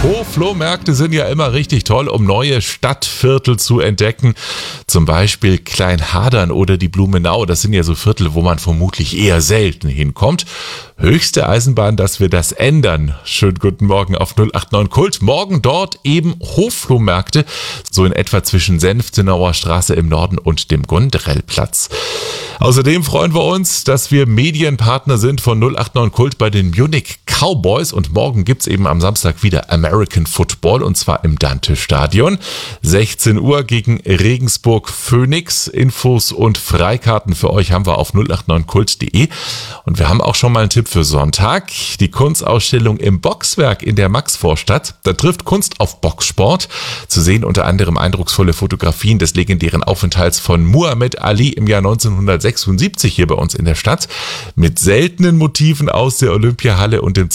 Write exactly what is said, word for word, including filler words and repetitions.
Flohmärkte sind ja immer richtig toll, um neue Stadtviertel zu entdecken. Zum Beispiel Kleinhadern oder die Blumenau. Das sind ja so Viertel, wo man vermutlich eher selten hinkommt. Höchste Eisenbahn, dass wir das ändern. Schönen guten Morgen auf null acht neun Kult. Morgen dort eben Hofflohmärkte, so in etwa zwischen Senftenauer Straße im Norden und dem Gondrellplatz. Außerdem freuen wir uns, dass wir Medienpartner sind von null acht neun Kult bei den Munich Cowboys, und morgen gibt's eben am Samstag wieder American Football, und zwar im Dante-Stadion. sechzehn Uhr gegen Regensburg Phoenix. Infos und Freikarten für euch haben wir auf null acht neun kult punkt de. Und wir haben auch schon mal einen Tipp für Sonntag. Die Kunstausstellung im Boxwerk in der Maxvorstadt. Da trifft Kunst auf Boxsport. Zu sehen unter anderem eindrucksvolle Fotografien des legendären Aufenthalts von Muhammad Ali im Jahr neunzehnhundertsechsundsiebzig hier bei uns in der Stadt. Mit seltenen Motiven aus der Olympiahalle und dem